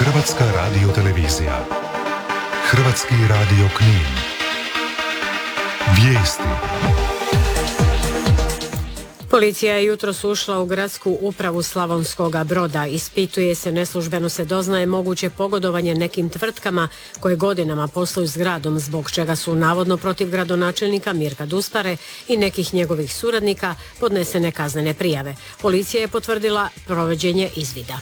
Hrvatska radiotelevizija. Hrvatski radio Knin. Vijesti. Policija je jutros ušla u gradsku upravu Slavonskoga Broda. Ispituje se, neslužbeno se doznaje moguće pogodovanje nekim tvrtkama koje godinama posluju s gradom, zbog čega su navodno protiv gradonačelnika Mirka Duspare i nekih njegovih suradnika podnesene kaznene prijave. Policija je potvrdila provođenje izvida.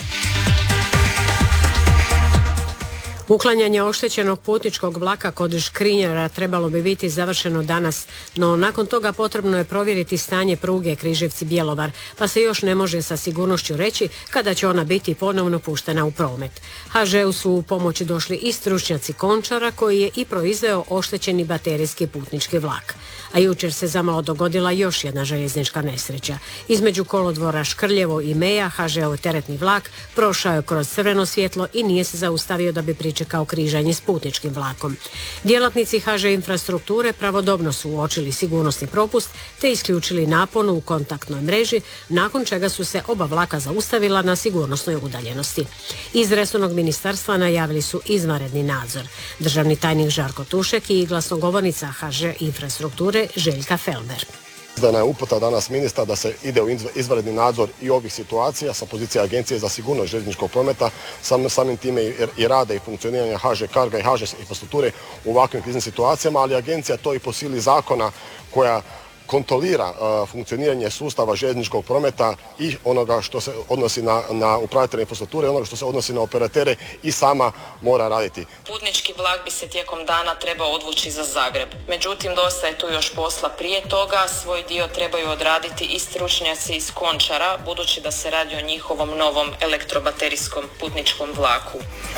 Uklanjanje oštećenog putničkog vlaka kod Škrinjara trebalo bi biti završeno danas, no nakon toga potrebno je provjeriti stanje pruge Križevci-Bjelovar, pa se još ne može sa sigurnošću reći kada će ona biti ponovno puštena u promet. HŽ-u su u pomoć došli i stručnjaci Končara, koji je i proizveo oštećeni baterijski putnički vlak. A jučer se zamalo dogodila još jedna željeznička nesreća. Između kolodvora Škrljevo i Meja HŽ-ov teretni vlak prošao je kroz crveno svjetlo i nije se zaustavio da bi pričekao križanje s putničkim vlakom. Djelatnici HŽ infrastrukture pravodobno su uočili sigurnosni propust te isključili naponu u kontaktnoj mreži, nakon čega su se oba vlaka zaustavila na sigurnosnoj udaljenosti. Iz resornog ministarstva najavili su izvanredni nadzor. Državni tajnik Žarko Tušek i glasnogovornica HŽ infrastrukture Željka Felber. Izdana je uputa danas ministra da se ide u izvanredni nadzor i ovih situacija sa pozicije Agencije za sigurnost željezničkog prometa, samim time i rada i funkcioniranja HŽ Carga i HŽ infrastrukture u ovakvim kriznim situacijama, ali agencija to i po sili zakona koja kontrolira funkcioniranje sustava željezničkog prometa i onoga što se odnosi na upravitelje infrastrukture, onoga što se odnosi na operatere i sama mora raditi. Putnički vlak bi se tijekom dana trebao odvući za Zagreb. Međutim, dosta je tu još posla prije toga. Svoj dio trebaju odraditi i stručnjaci iz Končara, budući da se radi o njihovom novom elektrobaterijskom putničkom vlaku.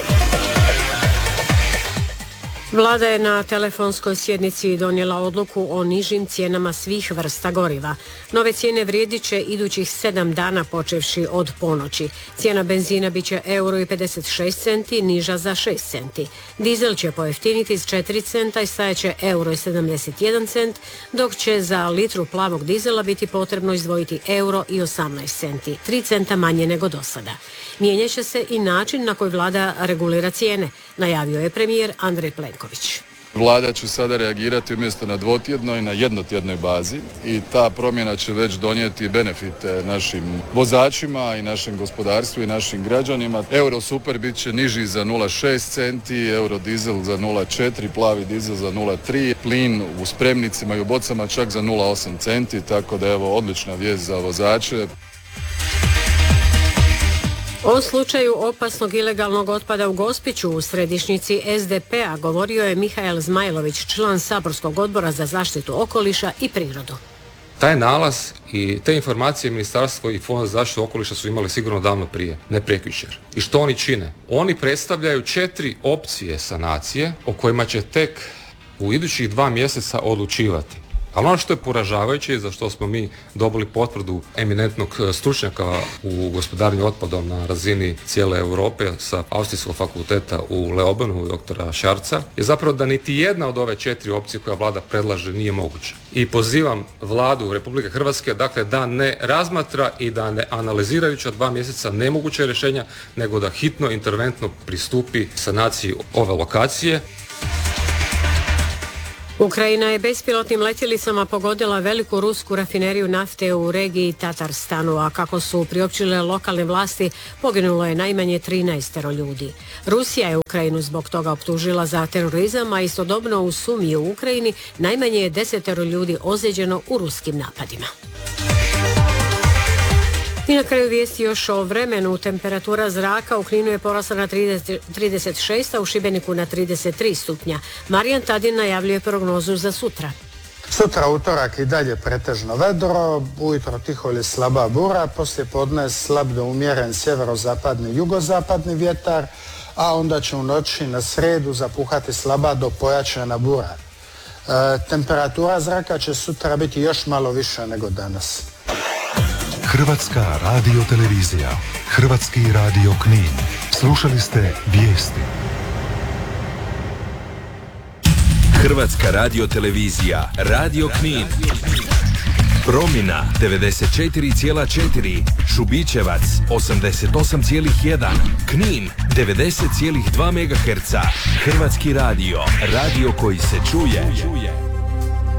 Vlada je na telefonskoj sjednici donijela odluku o nižim cijenama svih vrsta goriva. Nove cijene vrijedit će idućih 7 dana počevši od ponoći. Cijena benzina bit će €1,56, niža za 6 centi. Dizel će pojeftiniti s 4 centa i stajat će €1,71, dok će za litru plavog dizela biti potrebno izdvojiti €1,18, 3 centa manje nego do sada. Mijenjat će se i način na koji vlada regulira cijene, najavio je premijer Andrej Plenković. Vlada će sada reagirati umjesto na dvotjednoj, na jednotjednoj bazi i ta promjena će već donijeti benefite našim vozačima i našem gospodarstvu i našim građanima. Euro super bit će niži za 0,6 centi, euro dizel za 0,4, plavi dizel za 0,3, plin u spremnicima i u bocama čak za 0,8 centi, tako da evo odlična vijest za vozače. O slučaju opasnog ilegalnog otpada u Gospiću u središnjici SDP-a govorio je Mihael Zmajlović, član saborskog odbora za zaštitu okoliša i prirodu. Taj nalaz i te informacije Ministarstvo i Fond za zaštitu okoliša su imali sigurno davno prije, ne prekjučer. I što oni čine? Oni predstavljaju 4 opcije sanacije o kojima će tek u idućih 2 mjeseca odlučivati. Ali ono što je poražavajuće, za što smo mi dobili potvrdu eminentnog stručnjaka u gospodarenju otpadom na razini cijele Europe sa Austrijskog fakulteta u Leobanu, doktora Šarca, je zapravo da niti jedna od ove 4 opcije koja vlada predlaže nije moguća. I pozivam vladu Republike Hrvatske, dakle, da ne razmatra i da ne analizirajuća 2 mjeseca nemoguće rješenja, nego da hitno interventno pristupi sanaciji ove lokacije. Ukrajina je bespilotnim letjelicama pogodila veliku rusku rafineriju nafte u regiji Tatarstanu, a kako su priopćile lokalne vlasti, poginulo je najmanje 13 ljudi. Rusija je Ukrajinu zbog toga optužila za terorizam, a istodobno u Sumiju u Ukrajini najmanje je 10 ljudi ozlijeđeno u ruskim napadima. I na kraju vijesti još o vremenu. Temperatura zraka u Kninu je porasla na 36, a u Šibeniku na 33 stupnja. Marijan Tadin najavljuje prognozu za sutra. Sutra utorak i dalje pretežno vedro, ujutro tiho ili slaba bura, poslije podne slab do umjeren sjeverozapadni jugozapadni vjetar, a onda će u noći na srijedu zapuhati slaba do pojačana bura. Temperatura zraka će sutra biti još malo više nego danas. Hrvatska radiotelevizija, Hrvatski radio Knin. Slušali ste vijesti. Hrvatska radiotelevizija, Radio Knin. Promina 94,4, Šubićevac 88,1, Knin 90,2 MHz. Hrvatski radio, radio koji se čuje.